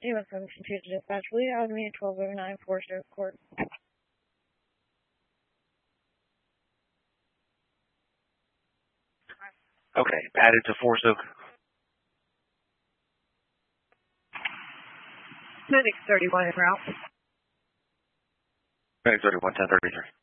Demon from Computer Dispatch. Will you have me at 1209 Forest Oak Court? Okay, added to Forest Oak. Medic 31 en route. Medic 31, 1033.